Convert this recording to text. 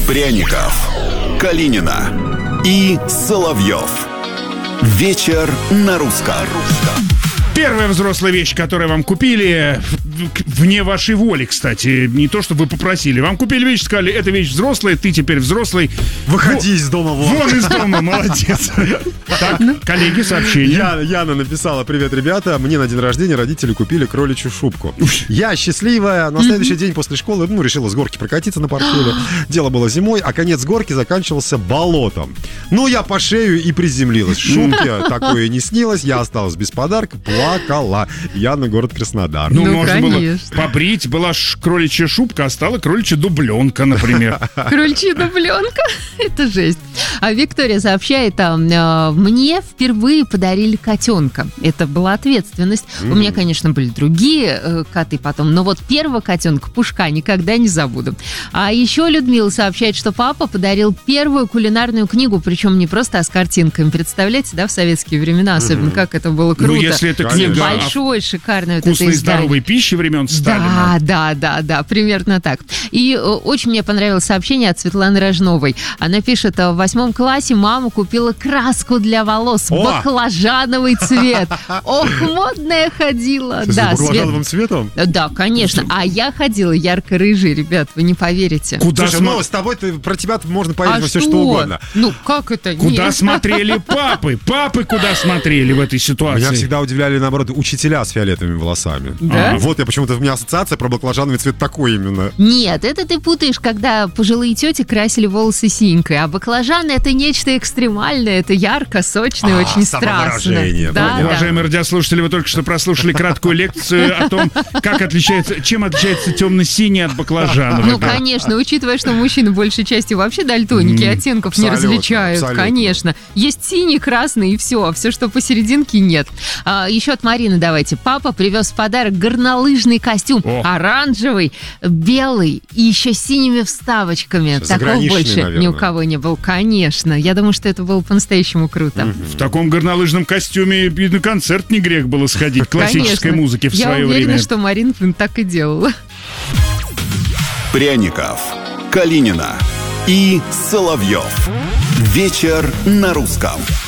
Пряников, Калинина и Соловьев. Вечер на русском. Первая взрослая вещь, которую вам купили, вне вашей воли, кстати. Не то, что вы попросили. Вам купили вещь, сказали, эта вещь взрослая, ты теперь взрослый. Выходи из дома вон. Вон из дома, молодец. Так, коллеги, сообщение. Яна написала: привет, ребята, мне на день рождения родители купили кроличью шубку. Я счастливая. На следующий день после школы, решила с горки прокатиться на портфеле. Дело было зимой, а конец горки заканчивался болотом. Я по шею и приземлилась. Шубки такое не снилось, я осталась без подарка, плакала. Яна, город Краснодар. Можно было побрить, была кроличья шубка, а стала кроличья дубленка, например. Кроличья дубленка? Это жесть. А Виктория сообщает, мне впервые подарили котенка. Это была ответственность. У меня, конечно, были другие коты потом, но вот первого котенка, Пушка, никогда не забуду. А еще Людмила сообщает, что папа подарил первую кулинарную книгу, причем не просто, а с картинками. Представляете, да, в советские времена, особенно, как это было круто. Если это книга большой, шикарный вкусной и здоровой пищи времен Сталина. Да, примерно так. И очень мне понравилось сообщение от Светланы Рожновой. Она пишет: в 8 классе мама купила краску для волос, баклажановый цвет. Ох, модная ходила. С баклажановым цветом? Да, конечно. А я ходила ярко-рыжий, ребят, вы не поверите. Слушай, с тобой про тебя можно поверить во все, что угодно. Как это? Куда смотрели папы? Папы куда смотрели в этой ситуации? Меня всегда удивляли, наоборот, учителя с фиолетовыми волосами. Да? Вот у меня ассоциация про баклажановый цвет такой именно. Нет, это ты путаешь, когда пожилые тети красили волосы синькой, а баклажаны — это нечто экстремальное, это ярко, сочно и очень страстно. Да. Уважаемые радиослушатели, вы только что прослушали краткую лекцию о том, чем отличается темно-синий от баклажанового. Конечно, учитывая, что мужчины большей частью вообще дальтоники, оттенков не различают. Абсолютно. Конечно. Есть синий, красный и все, что посерединке нет. Еще от Марины давайте. Папа привез в подарок горнолыжный костюм. Оранжевый, белый и еще с синими вставочками. Такого больше наверное. Ни у кого не было. Конечно. Я думаю, что это было по-настоящему круто. В таком горнолыжном костюме и на концерт не грех было сходить классической музыки в свое время. Я уверена, что Марина так и делала. Пряников, Калинина и Соловьев. Вечер на русском.